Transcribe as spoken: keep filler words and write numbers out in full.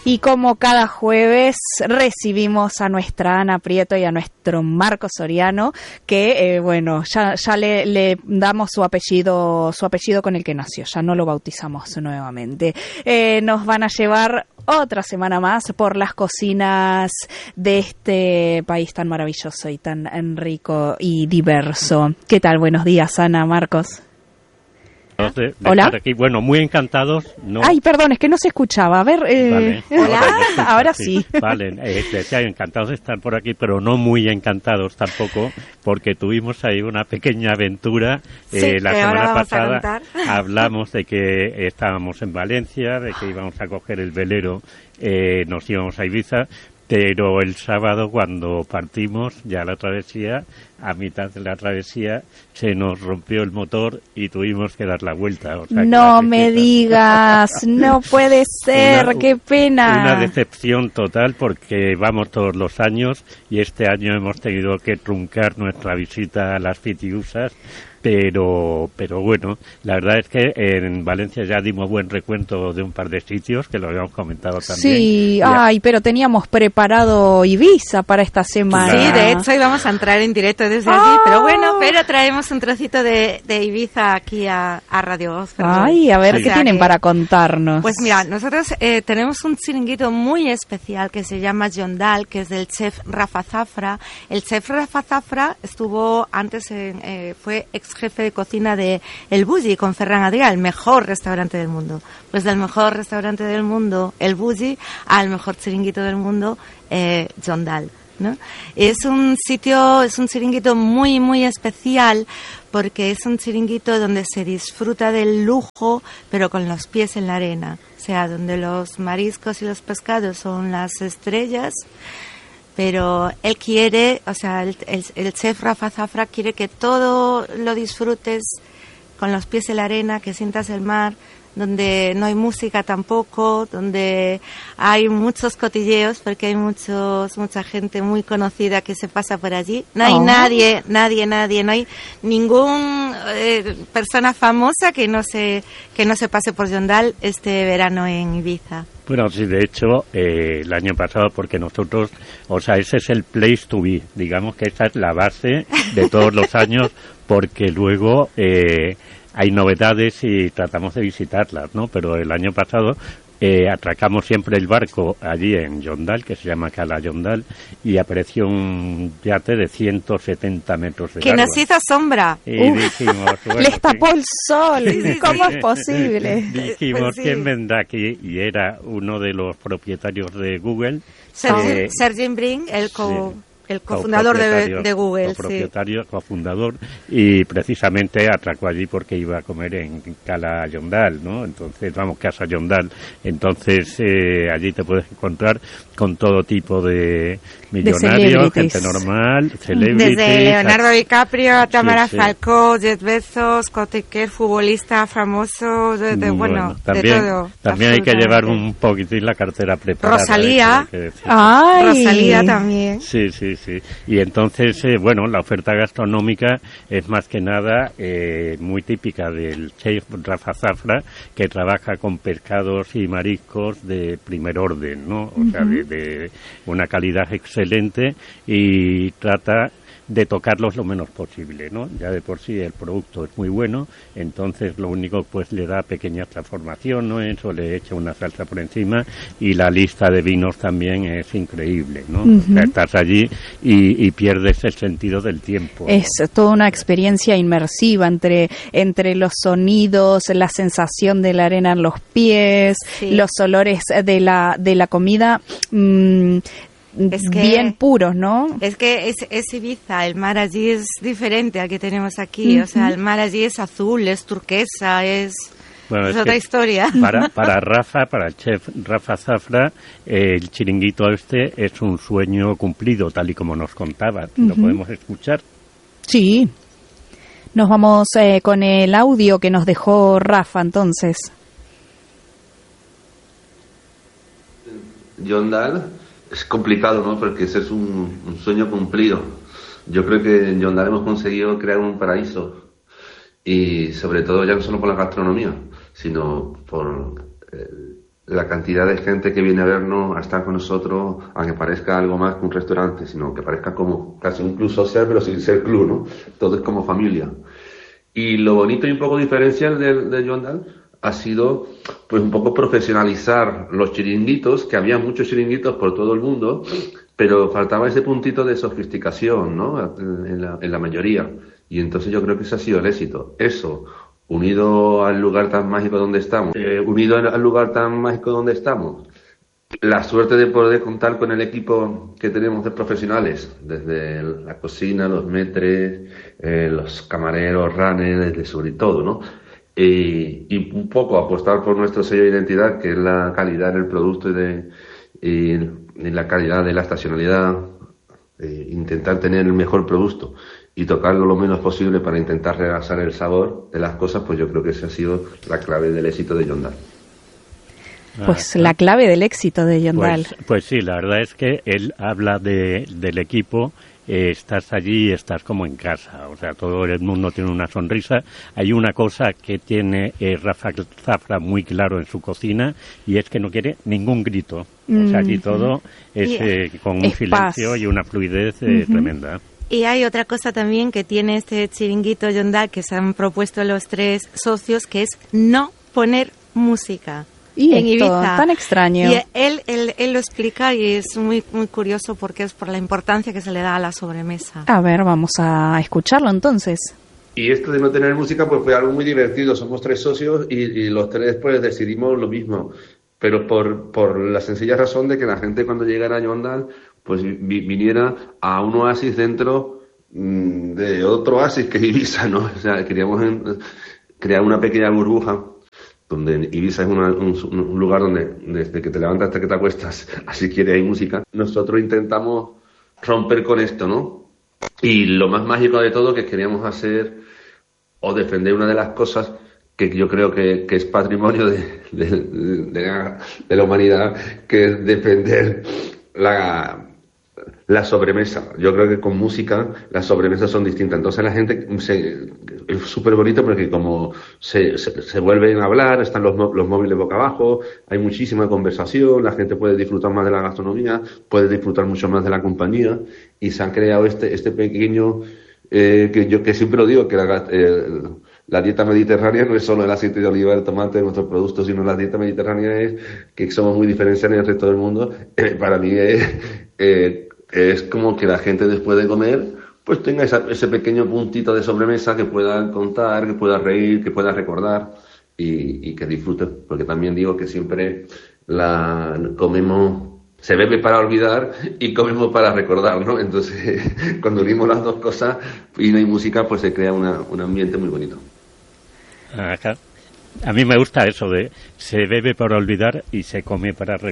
Y como cada jueves recibimos a nuestra Ana Prieto y a nuestro Marco Soriano, que eh, bueno, ya, ya le, le damos su apellido, su apellido con el que nació, ya no lo bautizamos nuevamente. Eh, nos van a llevar otra semana más por las cocinas de este país tan maravilloso y tan rico y diverso. ¿Qué tal? Buenos días, Ana, Marcos. De, de Hola. Aquí. Bueno, muy encantados. No. Ay, perdón, es que no se escuchaba. A ver, eh... vale. hola, Ahora, ahora sí. sí. Vale, eh, decía, encantados de estar por aquí, pero no muy encantados tampoco, porque tuvimos ahí una pequeña aventura. Sí, eh, la semana pasada hablamos de que estábamos en Valencia, de que íbamos a coger el velero, eh, nos íbamos a Ibiza. Pero el sábado, cuando partimos ya la travesía, a mitad de la travesía se nos rompió el motor y tuvimos que dar la vuelta. O sea, no me digas, no puede ser, una, qué pena. Una decepción total, porque vamos todos los años y este año hemos tenido que truncar nuestra visita a las Pitiusas. Pero, pero bueno, la verdad es que en Valencia ya dimos buen recuento de un par de sitios, que lo habíamos comentado también. Sí, ay, pero teníamos preparado Ibiza para esta semana. Sí, de hecho íbamos a entrar en directo desde ah. allí, pero bueno, pero traemos un trocito de, de Ibiza aquí a, a Radio Voz. Ay, a ver, sí. ¿qué o sea tienen que, para contarnos? Pues mira, nosotros eh, tenemos un chiringuito muy especial que se llama Yondal, que es del chef Rafa Zafra. El chef Rafa Zafra estuvo antes, en, eh, fue ex jefe de cocina de El Bulli con Ferran Adrià, el mejor restaurante del mundo. Pues del mejor restaurante del mundo, El Bulli, al mejor chiringuito del mundo, eh, Yondal, ¿no? Es un sitio, es un chiringuito muy, muy especial, porque es un chiringuito donde se disfruta del lujo, pero con los pies en la arena. O sea, donde los mariscos y los pescados son las estrellas, pero él quiere, o sea, el, el, el chef Rafa Zafra quiere que todo lo disfrutes con los pies en la arena, que sientas el mar, donde no hay música tampoco, donde hay muchos cotilleos, porque hay muchos mucha gente muy conocida que se pasa por allí. No hay oh. nadie, nadie, nadie, no hay ningún eh, persona famosa que no se que no se pase por Yondal este verano en Ibiza. Bueno, sí, de hecho, eh, el año pasado, porque nosotros, o sea, ese es el place to be, digamos que esa es la base de todos los años, porque luego eh, hay novedades y tratamos de visitarlas, ¿no? Pero el año pasado eh, atracamos siempre el barco allí en Yondal, que se llama Cala Yondal, y apareció un yate de ciento setenta metros de que largo. Que nos hizo sombra. Y dijimos, bueno, les tapó sí. el sol, sí, sí, ¿cómo sí. es posible? Dijimos, pues sí. ¿quién vendrá aquí? Y era uno de los propietarios de Google. Sergey eh, Sergey Brin, el co... Sí. El cofundador de, de Google, copropietario, sí. cofundador, y precisamente atracó allí porque iba a comer en Cala Yondal, ¿no? Entonces, vamos, Casa Yondal. Entonces, eh, allí te puedes encontrar con todo tipo de millonarios, de gente normal, celebrities. Desde Leonardo DiCaprio a Tamara sí, sí. Falcó, Jeff Bezos, Cotequer, futbolista famoso, de, de, bueno, bueno, también, de todo. También hay que llevar un poquitín la cartera preparada. Rosalía. ¿eh? Ay. Rosalía también. Sí, sí. Sí, y entonces, eh, bueno, la oferta gastronómica es más que nada eh, muy típica del chef Rafa Zafra, que trabaja con pescados y mariscos de primer orden, ¿no? O uh-huh. sea, de, de una calidad excelente, y trata de tocarlos lo menos posible, ¿no? Ya de por sí el producto es muy bueno, entonces lo único pues le da pequeñas transformaciones o le echa una salsa por encima, y la lista de vinos también es increíble, ¿no? Uh-huh. O sea, estás allí y, y pierdes el sentido del tiempo, ¿no? Es toda una experiencia inmersiva entre entre los sonidos, la sensación de la arena en los pies, sí. los olores de la de la comida. Mmm, Es que, bien puros, ¿no? Es que es, es Ibiza, el mar allí es diferente al que tenemos aquí, uh-huh. o sea, el mar allí es azul, es turquesa, es, bueno, es, es otra historia. Para, para Rafa, para el chef Rafa Zafra, eh, el chiringuito este es un sueño cumplido, tal y como nos contaba. Uh-huh. ¿Lo podemos escuchar? Sí. Nos vamos eh, con el audio que nos dejó Rafa, entonces. Yondal es complicado, ¿no? Porque ese es un, un sueño cumplido. Yo creo que en Yondal hemos conseguido crear un paraíso, y sobre todo ya no solo por la gastronomía, sino por el la cantidad de gente que viene a vernos, a estar con nosotros, a que parezca algo más que un restaurante, sino que parezca como casi un club social, pero sin ser club, ¿no? Todo es como familia. Y lo bonito y un poco diferencial de, de Yondal ha sido, pues, un poco profesionalizar los chiringuitos, que había muchos chiringuitos por todo el mundo, pero faltaba ese puntito de sofisticación, ¿no? En la, en la mayoría. Y entonces yo creo que ese ha sido el éxito. Eso, unido al lugar tan mágico donde estamos, eh, unido al lugar tan mágico donde estamos, la suerte de poder contar con el equipo que tenemos de profesionales, desde la cocina, los metres, eh, los camareros, runners, desde sobre todo, ¿no? Y, y un poco apostar por nuestro sello de identidad, que es la calidad del producto y, de, y, y la calidad de la estacionalidad, eh, intentar tener el mejor producto y tocarlo lo menos posible para intentar realzar el sabor de las cosas, pues yo creo que esa ha sido la clave del éxito de Yondal. Pues la clave del éxito de Yondal. Pues, pues sí, la verdad es que él habla de, del equipo, eh, estás allí y estás como en casa, o sea, todo el mundo tiene una sonrisa. Hay una cosa que tiene eh, Rafa Zafra muy claro en su cocina, y es que no quiere ningún grito. O sea, allí todo es eh, con un es silencio paz. Y una fluidez eh, Uh-huh. tremenda. Y hay otra cosa también que tiene este chiringuito Yondal, que se han propuesto los tres socios, que es no poner música. Y en esto, Ibiza. tan extraño. Y él, él, él lo explica y es muy, muy curioso porque es por la importancia que se le da a la sobremesa. A ver, vamos a escucharlo entonces. Y esto de no tener música pues fue algo muy divertido. Somos tres socios y, y los tres pues decidimos lo mismo. Pero por, por la sencilla razón de que la gente cuando llegara a Yondal pues vi, viniera a un oasis dentro mmm, de otro oasis que es Ibiza, ¿no? O sea, queríamos en, crear una pequeña burbuja donde Ibiza es una, un, un lugar donde desde que te levantas hasta que te acuestas, así quiere hay música. Nosotros intentamos romper con esto, ¿no? Y lo más mágico de todo que queríamos hacer o defender una de las cosas que yo creo que, que es patrimonio de, de, de, la, de la humanidad, que es defender la, la sobremesa. Yo creo que con música las sobremesas son distintas. Entonces la gente se, es súper bonito porque como se, se, se vuelven a hablar, están los, los móviles boca abajo, hay muchísima conversación, la gente puede disfrutar más de la gastronomía, puede disfrutar mucho más de la compañía, y se han creado este, este pequeño, eh, que yo que siempre lo digo, que la, eh, la dieta mediterránea no es solo el aceite de oliva, el tomate de nuestros productos, sino la dieta mediterránea es que somos muy diferenciales del resto del mundo. Eh, para mí es, eh, es como que la gente después de comer pues tenga esa, ese pequeño puntito de sobremesa que pueda contar, que pueda reír, que pueda recordar y, y que disfrute, porque también digo que siempre la comemos, se bebe para olvidar y comemos para recordar, ¿no? Entonces cuando unimos las dos cosas y no hay música, pues se crea una, un ambiente muy bonito. Ajá. A mí me gusta eso de se bebe para olvidar y se come para recordar.